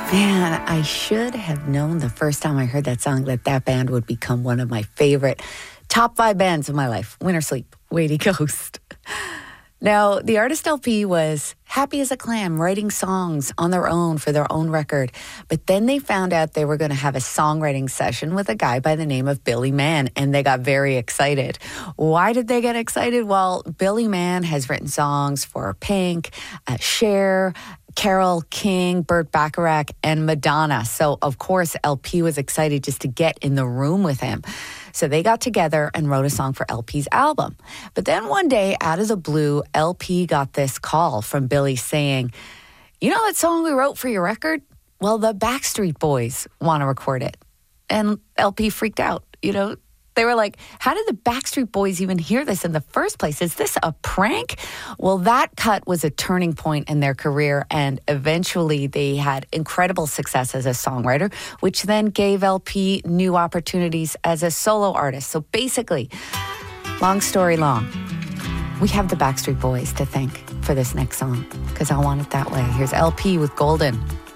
Man, I should have known the first time I heard that song that that band would become one of my favorite top 5 bands of my life. Winter Sleep, Weighty Ghost. Now, the artist LP was happy as a clam, writing songs on their own for their own record. But then they found out they were going to have a songwriting session with a guy by the name of Billy Mann, and they got very excited. Why did they get excited? Well, Billy Mann has written songs for Pink, Cher, Carole King, Burt Bacharach, and Madonna. So, of course, LP was excited just to get in the room with him. So they got together and wrote a song for LP's album. But then one day, out of the blue, LP got this call from Billy saying, "You know that song we wrote for your record? Well, the Backstreet Boys want to record it." And LP freaked out, They were like, how did the Backstreet Boys even hear this in the first place? Is this a prank? Well, that cut was a turning point in their career, and eventually they had incredible success as a songwriter, which then gave LP new opportunities as a solo artist. So basically, long story long, we have the Backstreet Boys to thank for this next song, because I Want It That Way. Here's LP with Golden.